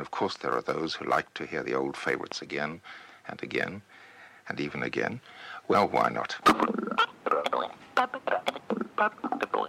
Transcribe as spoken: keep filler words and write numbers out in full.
Of course, there are those who like to hear the old favorites again and again and even again. Well, why not?